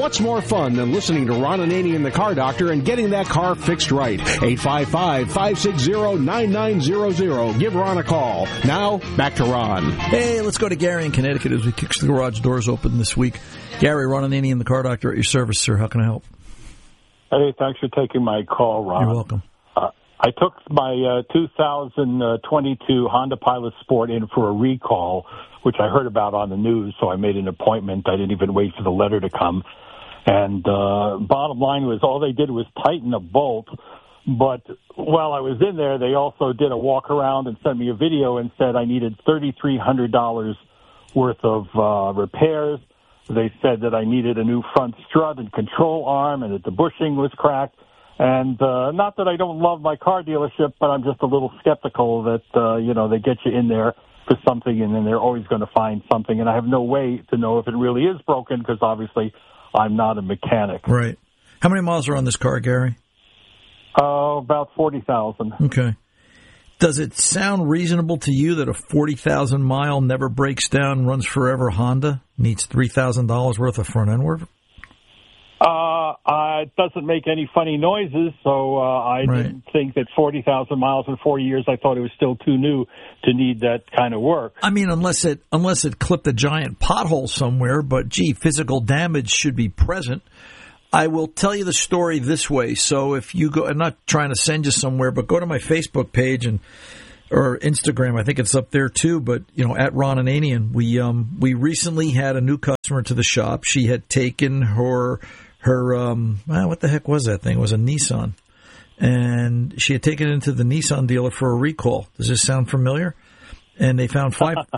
What's more fun than listening to Ron Ananian, the Car Doctor, and getting that car fixed right? 855-560-9900. Give Ron a call. Now, back to Ron. Hey, let's go to Gary in Connecticut as we kick the garage doors open this week. Gary, Ron Ananian, the Car Doctor, at your service, sir. How can I help? Hey, thanks for taking my call, Ron. You're welcome. I took my 2022 Honda Pilot Sport in for a recall, which I heard about on the news, so I made an appointment. I didn't even wait for the letter to come. And bottom line was all they did was tighten a bolt. But while I was in there, they also did a walk around and sent me a video and said I needed $3,300 worth of repairs. They said that I needed a new front strut and control arm and that the bushing was cracked. And not that I don't love my car dealership, but I'm just a little skeptical that, they get you in there for something and then they're always going to find something. And I have no way to know if it really is broken because obviously I'm not a mechanic. Right. How many miles are on this car, Gary? About 40,000. Okay. Does it sound reasonable to you that a 40,000-mile never breaks down, runs forever Honda needs $3,000 worth of front end work? It doesn't make any funny noises, so I didn't think that 40,000 miles in 4 years, I thought it was still too new to need that kind of work. I mean, unless it clipped a giant pothole somewhere, but, gee, physical damage should be present. I will tell you the story this way. So if you go, I'm not trying to send you somewhere, but go to my Facebook page or Instagram. I think it's up there too, but, at Ron Ananian, we recently had a new customer to the shop. She had taken her what the heck was that thing? It was a Nissan. And she had taken it into the Nissan dealer for a recall. Does this sound familiar? And they found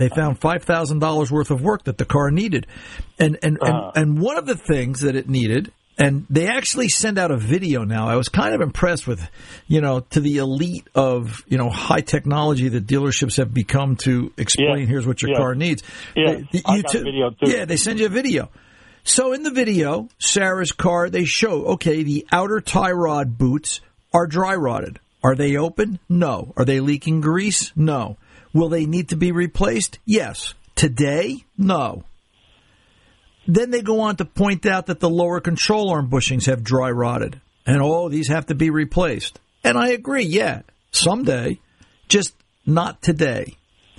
$5,000 worth of work that the car needed. And one of the things that it needed, and they actually send out a video now. I was kind of impressed with, to the elite of, high technology that dealerships have become to explain, here's what your car needs. Yeah, I got a video too. Yeah, they send you a video. So in the video, Sarah's car, they show, okay, the outer tie rod boots are dry rotted. Are they open? No. Are they leaking grease? No. Will they need to be replaced? Yes. Today? No. Then they go on to point out that the lower control arm bushings have dry rotted. And, these have to be replaced. And I agree, yeah, someday, just not today.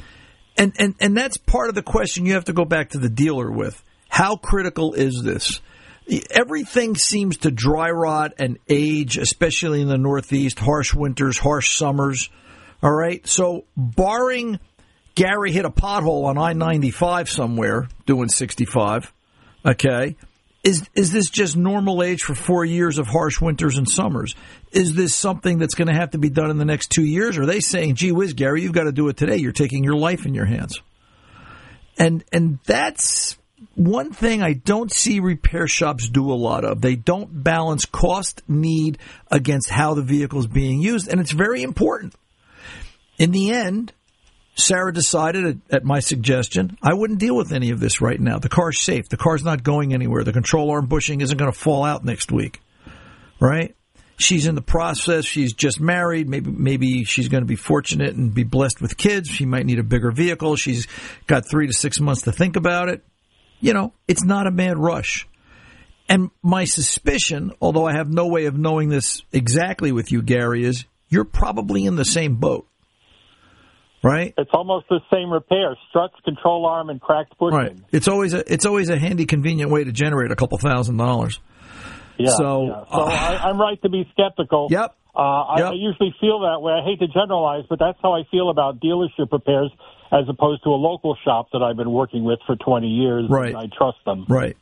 And that's part of the question you have to go back to the dealer with. How critical is this? Everything seems to dry rot and age, especially in the Northeast, harsh winters, harsh summers. All right, so barring Gary hit a pothole on I-95 somewhere doing 65, okay, is this just normal age for 4 years of harsh winters and summers? Is this something that's going to have to be done in the next 2 years? Or are they saying, gee whiz, Gary, you've got to do it today. You're taking your life in your hands. And that's one thing I don't see repair shops do a lot of. They don't balance cost, need against how the vehicle is being used, and it's very important. In the end, Sarah decided at my suggestion, I wouldn't deal with any of this right now. The car's safe. The car's not going anywhere. The control arm bushing isn't going to fall out next week, right? She's in the process. She's just married. Maybe she's going to be fortunate and be blessed with kids. She might need a bigger vehicle. She's got 3 to 6 months to think about it. It's not a mad rush. And my suspicion, although I have no way of knowing this exactly with you, Gary, is you're probably in the same boat, right? It's almost the same repair: struts, control arm, and cracked bushing. Right. It's always a handy, convenient way to generate a couple $1,000. Yeah. So I'm right to be skeptical. Yep. I usually feel that way. I hate to generalize, but that's how I feel about dealership repairs as opposed to a local shop that I've been working with for 20 years. Right. And I trust them. Right.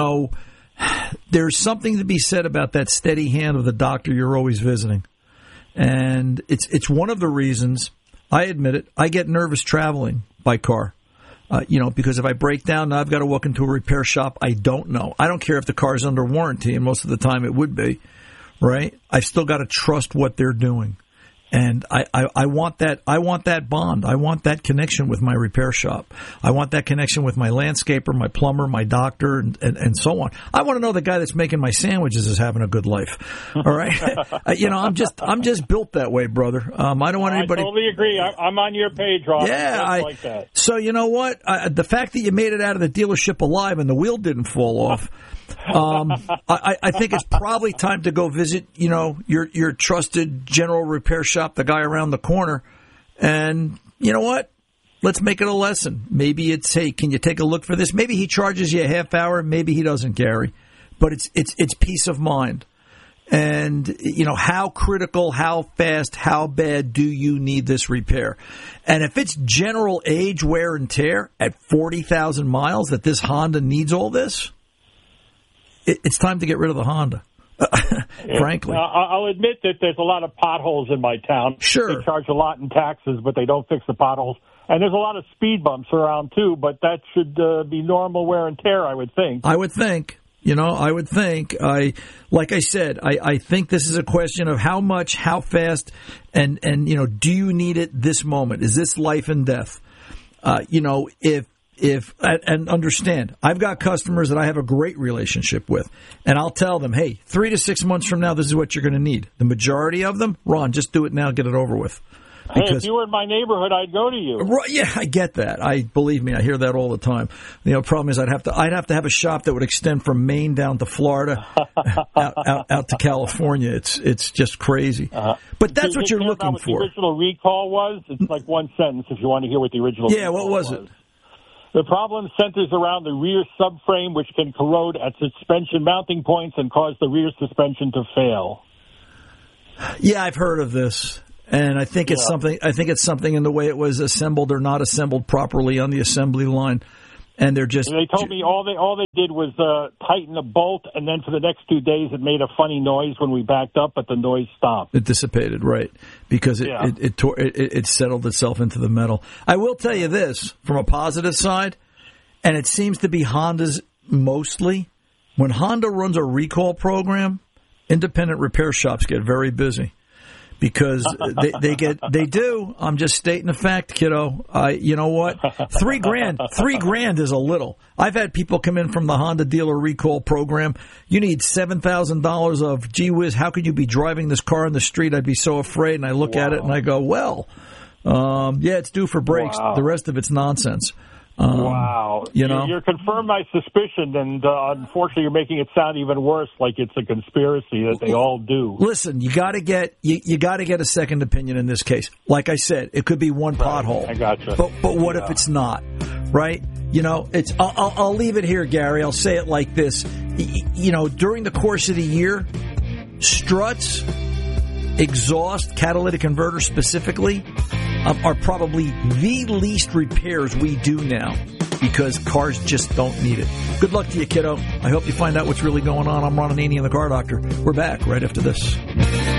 There's something to be said about that steady hand of the doctor you're always visiting. And it's one of the reasons, I admit it, I get nervous traveling by car. Because if I break down, now I've got to walk into a repair shop I don't know. I don't care if the car's under warranty, and most of the time it would be, right? I've still got to trust what they're doing. And I want that bond. I want that connection with my repair shop. I want that connection with my landscaper, my plumber, my doctor, and so on. I want to know the guy that's making my sandwiches is having a good life. All right, I'm just built that way, brother. I don't want anybody. I totally agree. I'm on your page, Rob. Yeah, like that. So you know what? The fact that you made it out of the dealership alive and the wheel didn't fall off. I think it's probably time to go visit, your trusted general repair shop, the guy around the corner. And you know what? Let's make it a lesson. Maybe it's, hey, can you take a look for this? Maybe he charges you a half hour. Maybe he doesn't, Gary. But it's peace of mind. And, how critical, how fast, how bad do you need this repair? And if it's general age, wear, and tear at 40,000 miles that this Honda needs all this, it's time to get rid of the Honda, frankly. I'll admit that there's a lot of potholes in my town. Sure. They charge a lot in taxes, but they don't fix the potholes. And there's a lot of speed bumps around, too, but that should be normal wear and tear, I would think. I would think. I would think, like I said, I think this is a question of how much, how fast, and do you need it this moment? Is this life and death? If understand, I've got customers that I have a great relationship with, and I'll tell them, hey, 3 to 6 months from now, this is what you're going to need. The majority of them, Ron, just do it now, get it over with. Because, hey, if you were in my neighborhood, I'd go to you. Right, yeah, I get that. Believe me, I hear that all the time. Problem is I'd have to have a shop that would extend from Maine down to Florida, out to California. It's just crazy. But that's what you're looking what for. The original recall was. It's like one sentence if you want to hear what the original. Yeah, what was it? The problem centers around the rear subframe, which can corrode at suspension mounting points and cause the rear suspension to fail. Yeah, I've heard of this. And I think it's something. I think it's something in the way it was assembled or not assembled properly on the assembly line, and they're just. They told me all they did was tighten a bolt, and then for the next 2 days it made a funny noise when we backed up, but the noise stopped. It dissipated, right? Because it settled itself into the metal. I will tell you this from a positive side, and it seems to be Honda's mostly. When Honda runs a recall program, independent repair shops get very busy. Because they do. I'm just stating a fact, kiddo. You know what? $3,000 is a little. I've had people come in from the Honda dealer recall program. You need $7,000 of, gee whiz, how could you be driving this car on the street? I'd be so afraid. And I look at it and I go, well, it's due for brakes. Wow. The rest of it's nonsense. Wow. You're confirmed my suspicion, and unfortunately you're making it sound even worse, like it's a conspiracy that they all do. Listen, you got to get a second opinion in this case. Like I said, it could be one pothole. I gotcha. But what if it's not, right? It's I'll leave it here, Gary. I'll say it like this. During the course of the year, struts, exhaust, catalytic converter specifically, are probably the least repairs we do now because cars just don't need it. Good luck to you, kiddo. I hope you find out what's really going on. I'm Ron Ananian, the Car Doctor. We're back right after this.